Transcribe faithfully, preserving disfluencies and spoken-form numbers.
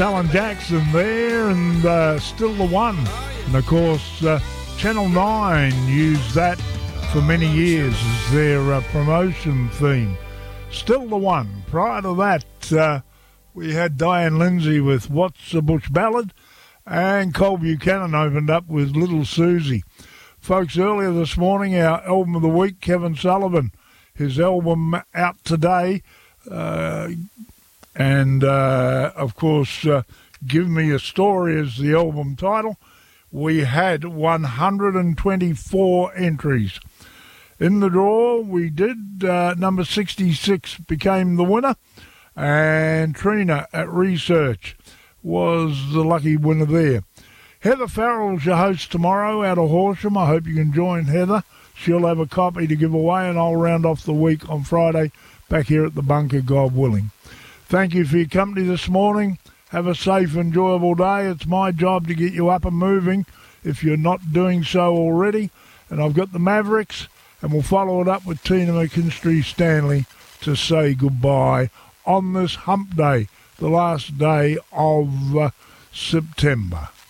Alan Jackson there, and uh, Still the One. And of course, uh, Channel nine used that for many years as their uh, promotion theme. Still the One. Prior to that, uh, we had Diane Lindsay with What's a Bush Ballad, and Cole Buchanan opened up with Little Susie. Folks, earlier this morning, our album of the week, Kevin Sullivan, his album out today, uh, and uh, of course, uh, Give Me a Story is the album title. We had one hundred twenty-four entries. In the draw, we did, uh, number sixty-six became the winner, and Trina at Research was the lucky winner there. Heather Farrell's your host tomorrow out of Horsham. I hope you can join Heather. She'll have a copy to give away, and I'll round off the week on Friday back here at the bunker, God willing. Thank you for your company this morning. Have a safe, enjoyable day. It's my job to get you up and moving if you're not doing so already. And I've got the Mavericks, and we'll follow it up with Tina McKinstry Stanley to say goodbye on this hump day, the last day of uh, September.